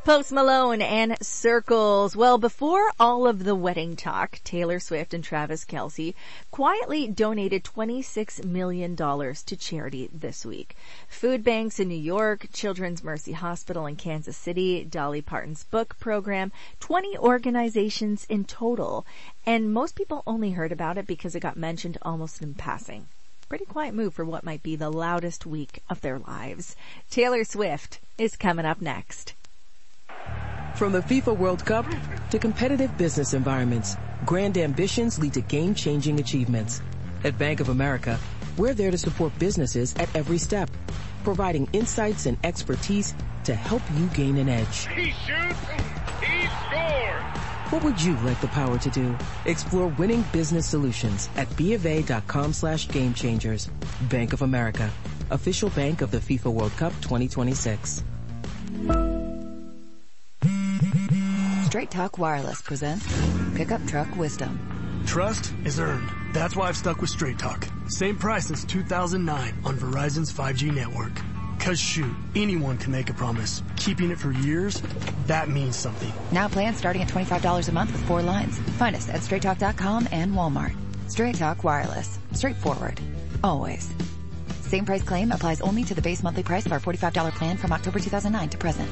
Post Malone and Circles. Well, before all of the wedding talk, Taylor Swift and Travis Kelce quietly donated $26 million to charity this week. Food banks in New York, Children's Mercy Hospital in Kansas City, Dolly Parton's book program, 20 organizations in total. And most people only heard about it because it got mentioned almost in passing. Pretty quiet move for what might be the loudest week of their lives. Taylor Swift is coming up next. From the FIFA World Cup to competitive business environments, grand ambitions lead to game-changing achievements. At Bank of America, we're there to support businesses at every step, providing insights and expertise to help you gain an edge. He shoots, he scores! What would you like the power to do? Explore winning business solutions at BofA.com/gamechangers. Bank of America, official bank of the FIFA World Cup 2026. Straight Talk Wireless presents Pickup Truck Wisdom. Trust is earned. That's why I've stuck with Straight Talk. Same price since 2009 on Verizon's 5G network. Cause shoot, anyone can make a promise. Keeping it for years, that means something. Now plans starting at $25 a month with 4 lines. Find us at straighttalk.com and Walmart. Straight Talk Wireless. Straightforward. Always. Same price claim applies only to the base monthly price of our $45 plan from October 2009 to present.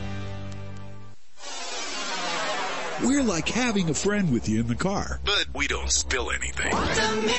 We're like having a friend with you in the car. But we don't spill anything.